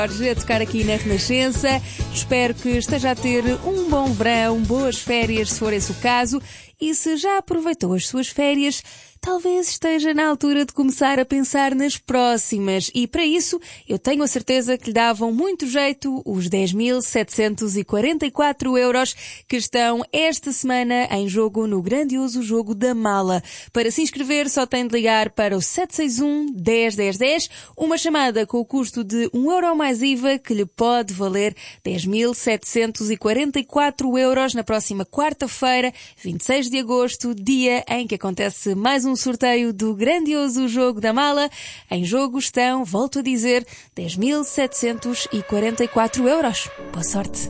A tocar aqui na Renascença. Espero que esteja a ter um bom verão, boas férias, se for esse o caso. E se já aproveitou as suas férias, talvez esteja na altura de começar a pensar nas próximas. E para isso, eu tenho a certeza que lhe davam muito jeito os 10.744 euros que estão esta semana em jogo no grandioso jogo da mala. Para se inscrever, só tem de ligar para o 761 10 10 10, uma chamada com o custo de €1 mais IVA que lhe pode valer 10.744 euros na próxima quarta-feira, 26 de agosto, dia em que acontece mais um sorteio do grandioso jogo da mala. Em jogo estão, volto a dizer, 10.744 euros. Boa sorte!